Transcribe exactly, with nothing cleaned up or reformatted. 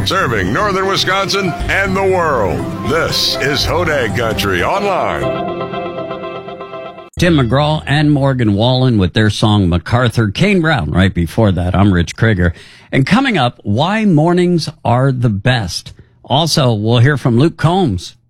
serving northern Wisconsin and the world. This is Hodag Country Online. Tim McGraw and Morgan Wallen with their song MacArthur. Kane Brown right before that. I'm Rich Krieger. And coming up, why mornings are the best. Also, we'll hear from Luke Combs.